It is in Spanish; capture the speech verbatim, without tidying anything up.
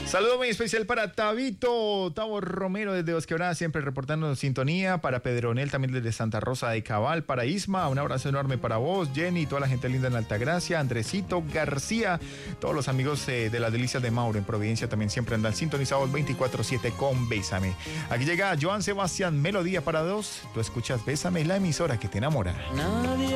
Saludo muy especial para Tabito, Tavo Romero desde Dos Quebradas, siempre reportando sintonía. Para Pedronel también desde Santa Rosa de Cabal. Para Isma, un abrazo enorme para vos, Jenny, toda la gente linda en Altagracia. Andresito García, todos los amigos eh, de las Delicias de Mauro en Providencia también siempre andan sintonizados veinticuatro siete con Bésame. Aquí llega Joan Sebastián, Melodía para dos. Tú escuchas Bésame, la emisora que te enamora. Nadie